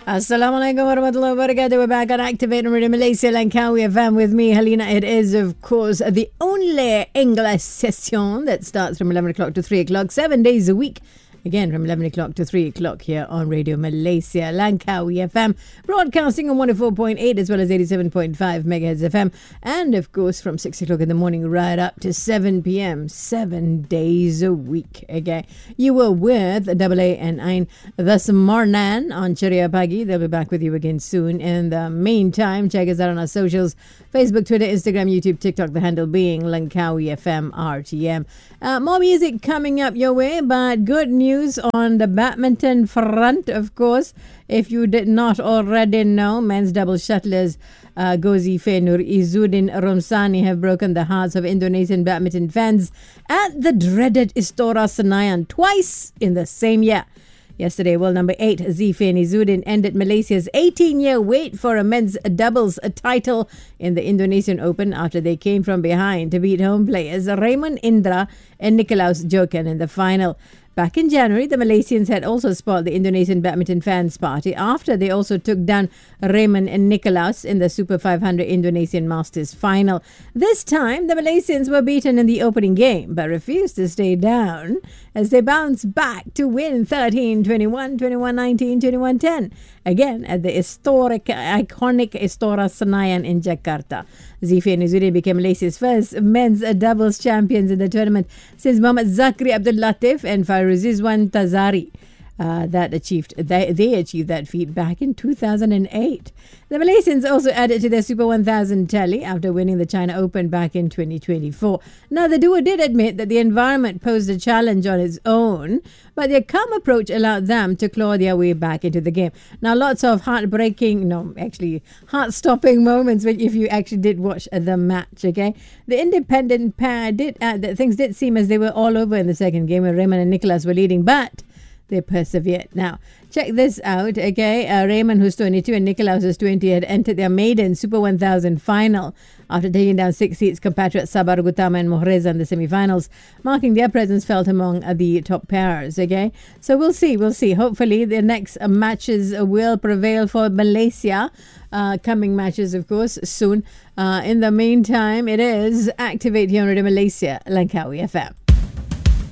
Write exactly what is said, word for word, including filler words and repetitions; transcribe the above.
Assalamualaikum warahmatullahi wabarakatuh. We're back on Activate Radio Malaysia Langkawi F M with me, Helena. It is, of course, the only English session that starts from eleven o'clock to three o'clock, seven days a week. Again, from eleven o'clock to three o'clock here on Radio Malaysia Langkawi F M, broadcasting on one oh four point eight as well as eighty-seven point five megahertz F M. And, of course, from six o'clock in the morning right up to seven p.m., seven days a week. Okay, you were with Double A and Ain this morning on Ceria Pagi. They'll be back with you again soon. In the meantime, check us out on our socials, Facebook, Twitter, Instagram, YouTube, TikTok, the handle being Langkawi F M R T M. Uh, more music coming up your way, but good news on the badminton front, of course. If you did not already know, men's double shuttlers uh, Gozi Fenur, Izzuddin Romsani have broken the hearts of Indonesian badminton fans at the dreaded Istora Senayan twice in the same year. Yesterday, world number eight, Zifan Izzuddin, ended Malaysia's eighteen-year wait for a men's doubles title in the Indonesian Open after they came from behind to beat home players Raymond Indra and Nicolaus Joken in the final. Back in January, the Malaysians had also spoiled the Indonesian badminton fans party after they also took down Raymond and Nicolaus in the Super five hundred Indonesian Masters final. This time, the Malaysians were beaten in the opening game but refused to stay down as they bounced back to win thirteen twenty-one, twenty-one nineteen, twenty-one ten. Again at the historic, iconic Istora Senayan in Jakarta. Zifan Izzuddin became Malaysia's first men's doubles champions in the tournament since Muhammad Zakri Abdul Latif and Fairuzizwan Tazari. Uh, that achieved they, they achieved that feat back in two thousand eight. The Malaysians also added to their Super one thousand tally after winning the China Open back in twenty twenty-four. Now, the duo did admit that the environment posed a challenge on its own, but their calm approach allowed them to claw their way back into the game. Now, lots of heartbreaking, no, actually heart-stopping moments when, if you actually did watch the match, okay? The independent pair did add that things did seem as they were all over in the second game when Raymond and Nicolaus were leading, but they persevered. Now, check this out, okay? Uh, Raymond, who's twenty-two, and Nicolaus, who's twenty, had entered their maiden Super one thousand final after taking down six seeds compatriots Sabar Gutama and Mohreza in the semi-finals, marking their presence felt among uh, the top pairs, okay? So we'll see, we'll see. Hopefully, the next uh, matches uh, will prevail for Malaysia. Uh, coming matches, of course, soon. Uh, in the meantime, it is Activate here on Radio Malaysia, Langkawi F M.